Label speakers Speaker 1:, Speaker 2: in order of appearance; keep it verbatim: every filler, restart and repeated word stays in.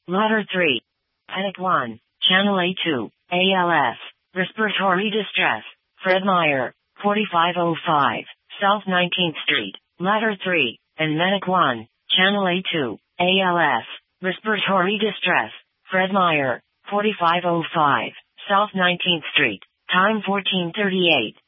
Speaker 1: Letter three. Medic one, Channel A two, A L S, respiratory distress, Fred Meyer, forty-five oh five, South nineteenth Street. Letter three, and Medic one, Channel A two, A L S, respiratory distress, Fred Meyer, forty-five oh five, South nineteenth Street. Time fourteen thirty-eight.